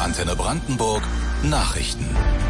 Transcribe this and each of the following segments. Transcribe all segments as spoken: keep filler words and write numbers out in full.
Antenne Brandenburg Nachrichten.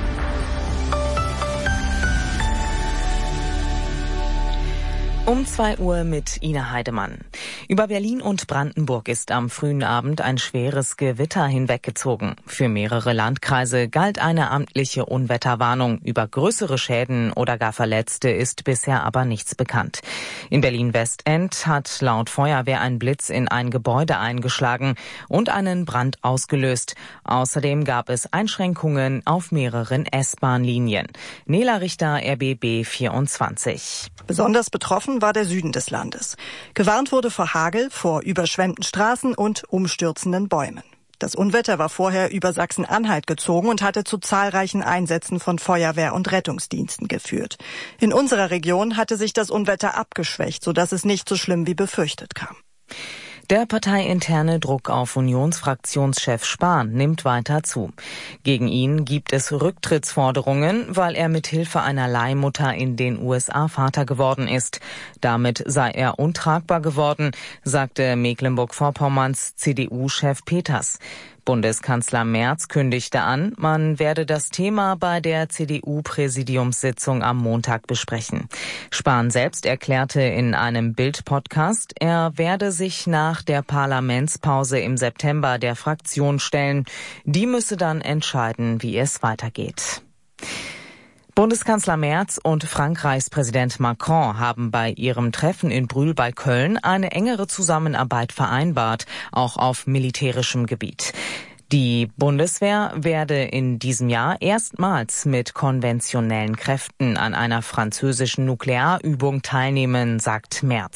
Um zwei Uhr mit Ina Heidemann. Über Berlin und Brandenburg ist am frühen Abend ein schweres Gewitter hinweggezogen. Für mehrere Landkreise galt eine amtliche Unwetterwarnung. Über größere Schäden oder gar Verletzte ist bisher aber nichts bekannt. In Berlin-Westend hat laut Feuerwehr ein Blitz in ein Gebäude eingeschlagen und einen Brand ausgelöst. Außerdem gab es Einschränkungen auf mehreren S-Bahn-Linien. Nela Richter, R B B vierundzwanzig. Besonders betroffen war der Süden des Landes. Gewarnt wurde vor Hagel, vor überschwemmten Straßen und umstürzenden Bäumen. Das Unwetter war vorher über Sachsen-Anhalt gezogen und hatte zu zahlreichen Einsätzen von Feuerwehr und Rettungsdiensten geführt. In unserer Region hatte sich das Unwetter abgeschwächt, sodass es nicht so schlimm wie befürchtet kam. Der parteiinterne Druck auf Unionsfraktionschef Spahn nimmt weiter zu. Gegen ihn gibt es Rücktrittsforderungen, weil er mit Hilfe einer Leihmutter in den U S A Vater geworden ist. Damit sei er untragbar geworden, sagte Mecklenburg-Vorpommerns C D U-Chef Peters. Bundeskanzler Merz kündigte an, man werde das Thema bei der C D U-Präsidiumssitzung am Montag besprechen. Spahn selbst erklärte in einem Bild-Podcast, er werde sich nach der Parlamentspause im September der Fraktion stellen. Die müsse dann entscheiden, wie es weitergeht. Bundeskanzler Merz und Frankreichs Präsident Macron haben bei ihrem Treffen in Brühl bei Köln eine engere Zusammenarbeit vereinbart, auch auf militärischem Gebiet. Die Bundeswehr werde in diesem Jahr erstmals mit konventionellen Kräften an einer französischen Nuklearübung teilnehmen, sagt Merz.